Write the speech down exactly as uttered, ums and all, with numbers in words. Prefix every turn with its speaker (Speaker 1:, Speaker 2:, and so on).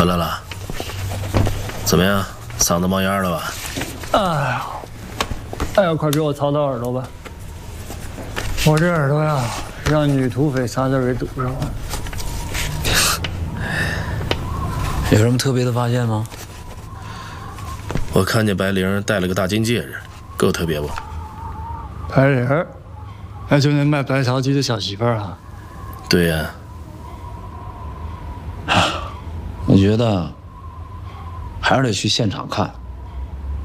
Speaker 1: 来了，怎么样？嗓子冒烟了吧？
Speaker 2: 哎呀，哎呀，快给我操掏耳朵吧！我这耳朵呀，让女土匪仨字给堵上了。
Speaker 3: 有什么特别的发现吗？
Speaker 1: 我看见白玲戴了个大金戒指，够特别不？
Speaker 2: 白玲儿，那就那卖白桃鸡的小媳妇儿啊？
Speaker 1: 对呀。
Speaker 3: 我觉得还是得去现场看。